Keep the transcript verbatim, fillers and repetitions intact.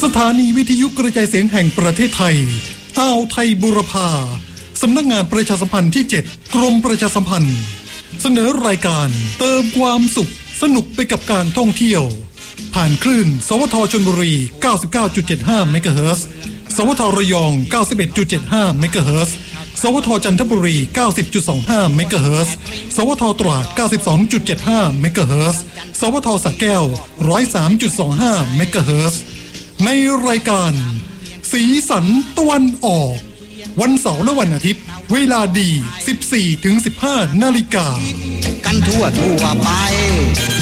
ถานีวิทยุกระจายเสียงแห่งประเทศไทยอ่าวไทยบูรพาสำนักงานประชาสัมพันธ์ที่เจ็ดกรมประชาสัมพันธ์เสนอรายการเติมความสุขสนุกไปกับการท่องเที่ยวผ่านคลื่นสวทชลบุรี เก้าสิบเก้าจุดเจ็ดห้า เมกะเฮิรตซ์สวทระยอง เก้าสิบเอ็ดจุดเจ็ดห้า เมกะเฮิรตซ์สวทจันทบุรี เก้าสิบจุดสองห้า เมกะเฮิรตซ์สวทตราด เก้าสิบสองจุดเจ็ดห้า เมกะเฮิรตซ์สวทสระแก้ว หนึ่งร้อยสามจุดสองห้า เมกะเฮิรตซ์ในรายการสีสันตะวันออกวันเสาร์และวันอาทิตย์เวลาดี สิบสี่ถึงสิบห้า นาฬิกากันทั่วทั่วไป